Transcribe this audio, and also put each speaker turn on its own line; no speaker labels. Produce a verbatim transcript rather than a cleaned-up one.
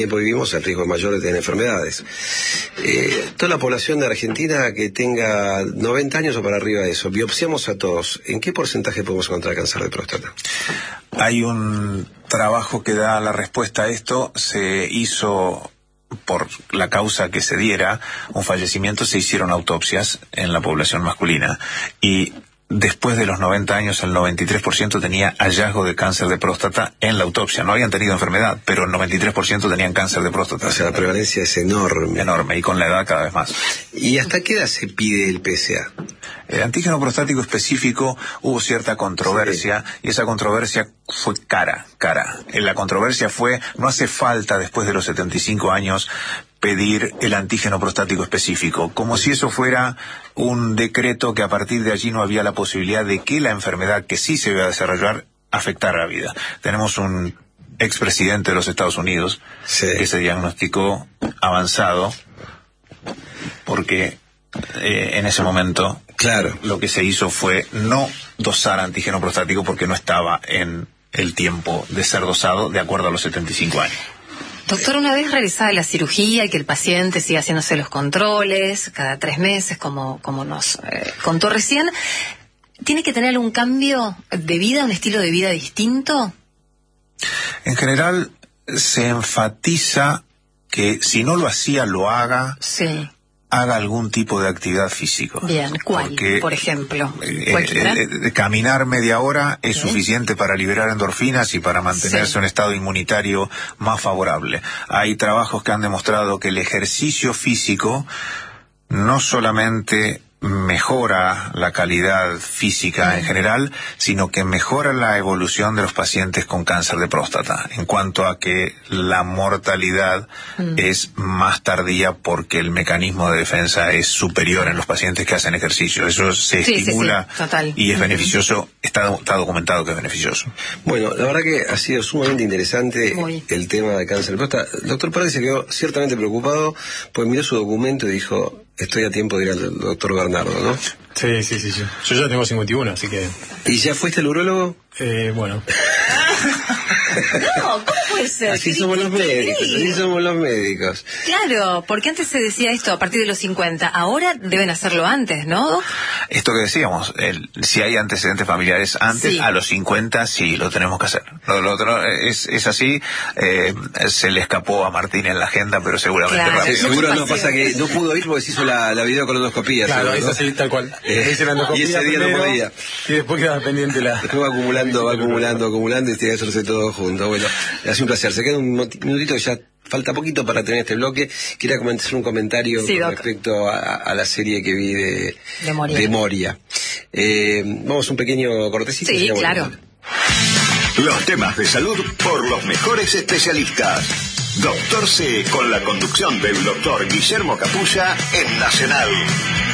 tiempo vivimos el riesgo mayor de tener enfermedades. Eh, toda la población de Argentina que tenga noventa años o para arriba de eso, biopsiamos a todos. ¿En qué porcentaje podemos encontrar cáncer de próstata?
Hay un trabajo que da la respuesta a esto. Se hizo, por la causa que se diera, un fallecimiento, se hicieron autopsias en la población masculina. Y después de los noventa años, el noventa y tres por ciento tenía hallazgo de cáncer de próstata en la autopsia. No habían tenido enfermedad, pero el noventa y tres por ciento tenían cáncer de próstata.
O sea, la prevalencia es enorme.
Enorme, y con la edad cada vez más.
¿Y hasta qué edad se pide el P S A?
El antígeno prostático específico, hubo cierta controversia, sí. Y esa controversia fue cara, cara. La controversia fue, no hace falta después de los setenta y cinco años pedir el antígeno prostático específico, como si eso fuera un decreto que a partir de allí no había la posibilidad de que la enfermedad que sí se iba a desarrollar afectara la vida. Tenemos un expresidente de los Estados Unidos, sí, que se diagnosticó avanzado porque eh, en ese momento, claro, lo que se hizo fue no dosar antígeno prostático porque no estaba en el tiempo de ser dosado de acuerdo a los setenta y cinco años.
Doctor, una vez realizada la cirugía y que el paciente siga haciéndose los controles cada tres meses, como, como nos eh, contó recién, ¿tiene que tener algún cambio de vida, un estilo de vida distinto?
En general, se enfatiza que si no lo hacía, lo haga.
Sí.
Haga algún tipo de actividad física.
Bien, ¿cuál? Porque, por ejemplo,
eh, eh, caminar media hora es ¿sí? suficiente para liberar endorfinas y para mantenerse sí. un estado inmunitario más favorable. Hay trabajos que han demostrado que el ejercicio físico no solamente mejora la calidad física mm. en general, sino que mejora la evolución de los pacientes con cáncer de próstata, en cuanto a que la mortalidad mm. es más tardía porque el mecanismo de defensa es superior en los pacientes que hacen ejercicio. Eso se
sí,
estimula
sí, sí. Total.
Y es
mm.
beneficioso, está, está documentado que es beneficioso.
Bueno, la verdad que ha sido sumamente interesante Muy. el tema de cáncer de próstata. El doctor Pérez se quedó ciertamente preocupado, pues miró su documento y dijo: estoy a tiempo de ir al doctor Bernardo, ¿no?
Sí, sí, sí, sí. Yo ya tengo cincuenta y uno, así que...
¿Y ya fuiste al urólogo?
Eh, bueno.
No, ¿cómo puede ser?
Así somos los médicos, así somos los médicos.
Claro, porque antes se decía esto a partir de los cincuenta, ahora deben hacerlo antes, ¿no?
Esto que decíamos, el, si hay antecedentes familiares antes, sí. a los cincuenta sí, lo tenemos que hacer. Lo, lo otro es, es así, eh, se le escapó a Martín en la agenda, pero seguramente
claro.
rápido. Seguro no pasa que no pudo ir porque se hizo la, la videocolonoscopía.
Claro,
seguro,
es así,
¿no?
tal cual.
Eh, y ese día no podía.
Y después quedaba pendiente la...
Después va acumulando, va acumulando, acumulando y tiene que hacerse todo junto. Bueno, ha sido un placer. Se queda un minutito que ya falta poquito para tener este bloque. Quería hacer un comentario
sí,
con respecto a, a la serie que vi de,
de Moria.
De Moria. Eh, vamos a un pequeño cortecito.
Sí, claro.
Bueno. Los temas de salud por los mejores especialistas. Doctor C, con la conducción del doctor Guillermo Capulla en Nacional.